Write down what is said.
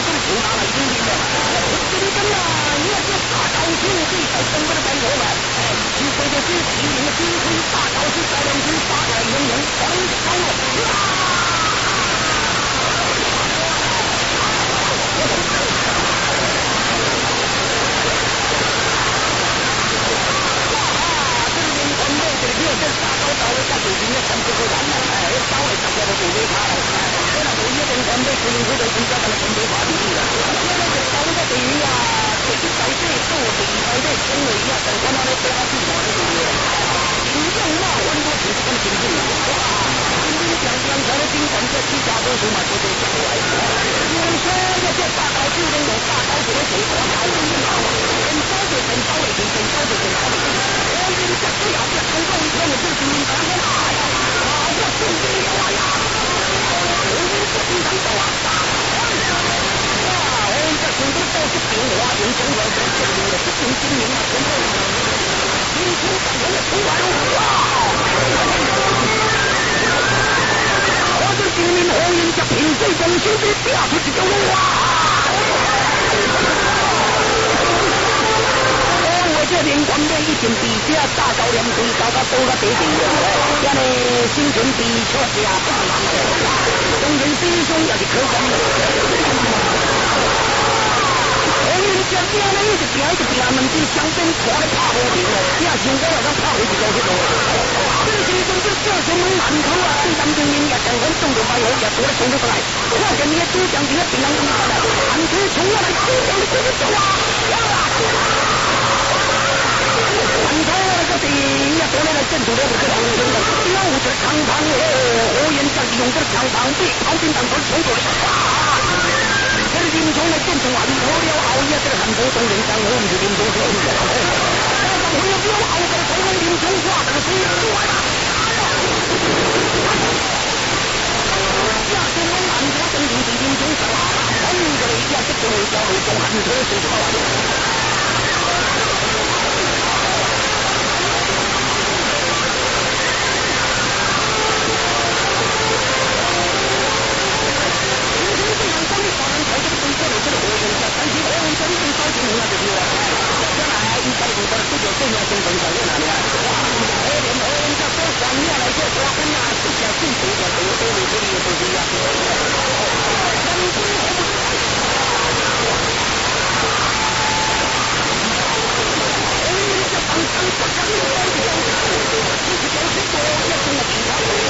这个球拿来丢的了。真正啊，你要这大高手可以在中国的背后嘛，其实这是提名的金盔大高手在两军发来人人黄高了。这大高招的下手兵也很不可能了，稍微大家都不理他了。这那不一定团队可能会在增加他的团队发力了。这招的对于啊，这个在这做比赛的行为啊，等他那的对他去做的对不对？形象嘛，很多其实跟形象的。讲出来的精神，这其他多数嘛，都讲出来。有人说要这大高就能有大高手的结果，好很好。很高的，很高的，很高的，很高的。我跟你讲，不要这冲动，我们就是你打我呀！我兄弟我呀！我们这经常走啊！我们这很多都是变化，用中国这这个是用经营啊，全部年轻感人的出来了。我这经营红人家萍水中兄弟跳出去就路啊！这边团队已经比较大高粱最高到多个地点了，现在新春比确实啊不是难的，中间师兄要是可观了。我们这边呢是边一个边门的相边拖的怕不平了，也是我要让怕回去就去了。这些种子这些门南口啊，对咱们人也讲很重的白话也说得清楚出来，我跟你主讲这个平阳东西的，俺是从我来主讲的工作啊。很多那个电影啊，多来了，整出来不是红军的，标志长枪火焰战用这枪枪对炮兵当中冲过来，这是林冲来整成完头了，熬夜这个很多东人上我们是林冲说的，加上会有标熬的从林冲挂的水出来了，下中我南国等林冲上了，红个一下这个小路中很多是出来的。